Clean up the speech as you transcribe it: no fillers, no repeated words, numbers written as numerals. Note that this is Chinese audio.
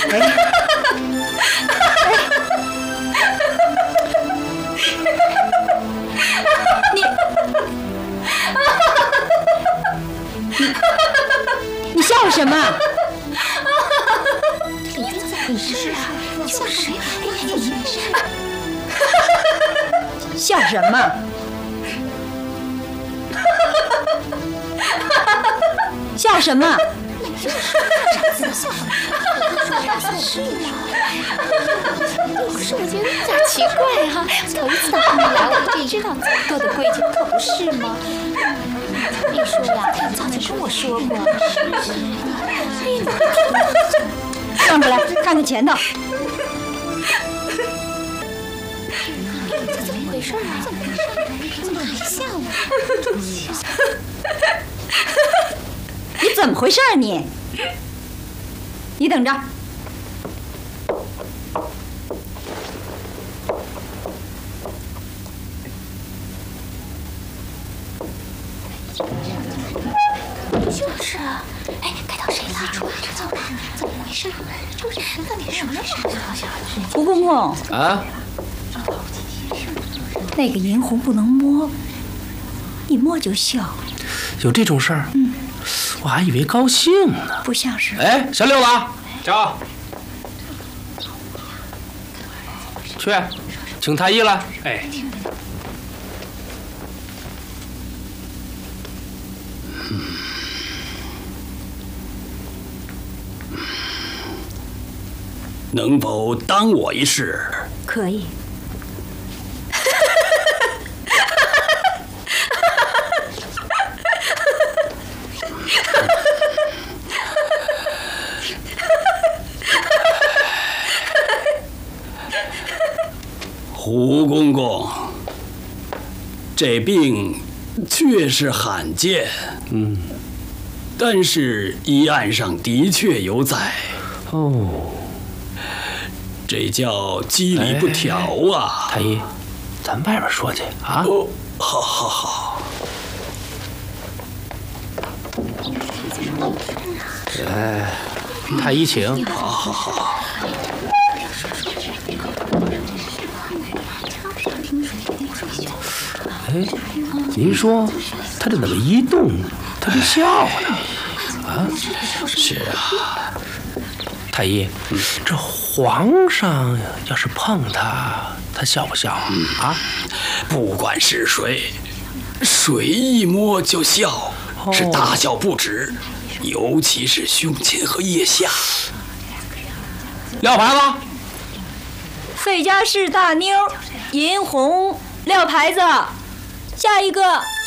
你笑什么？ 李渊怎么回事啊？就是笑什么？笑什么？ 可是我觉得有点奇怪啊！头一次到他们来，我就知道这么多的规矩，可不是吗？秘书呀，早就跟我说过。 转过来看看前头。 这怎么回事啊？怎么还笑啊？ 你怎么回事啊你？你等着。 就是啊，哎，该到谁了？怎么办？怎么回事？就是到底什么事？ 吴公公啊， 那个银红不能摸，一摸就笑。 有这种事儿？我还以为高兴呢。 不像是。 哎，小六子，找，去，请太医来。哎。 能否当我一试？ 可以。 胡公公，这病确实罕见，但是医案上的确有载。 哦， 这叫机理不调啊！ 太医，咱外边说去啊。 哦，好好好。 哎，太医请。 好好好。 哎，您说他这怎么一动他就笑呢？啊， 是啊。 太医，这皇上要是碰他，他笑不笑啊？ 不管是谁，谁一摸就笑，是大笑不止，尤其是胸前和腋下。 撂牌子。 费家市大妞银红撂牌子，下一个。